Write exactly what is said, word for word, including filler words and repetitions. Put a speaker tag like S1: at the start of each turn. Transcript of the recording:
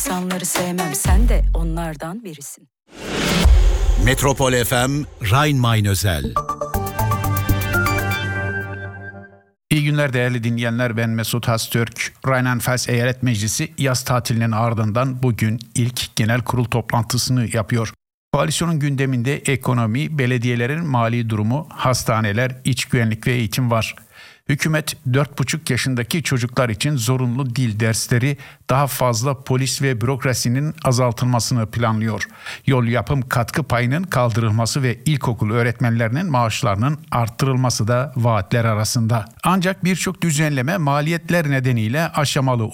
S1: İnsanları sevmem, sen de onlardan birisin.
S2: Metropol F M, Rhein-Main özel.
S3: İyi günler değerli dinleyenler, ben Mesut Hastürk. Rheinland-Pfalz Eyalet Meclisi yaz tatilinin ardından bugün ilk genel kurul toplantısını yapıyor. Koalisyonun gündeminde ekonomi, belediyelerin mali durumu, hastaneler, iç güvenlik ve eğitim var. Hükümet dört buçuk yaşındaki çocuklar için zorunlu dil dersleri, daha fazla polis ve bürokrasinin azaltılmasını planlıyor. Yol yapım katkı payının kaldırılması ve ilkokul öğretmenlerinin maaşlarının arttırılması da vaatler arasında. Ancak birçok düzenleme maliyetler nedeniyle aşamalı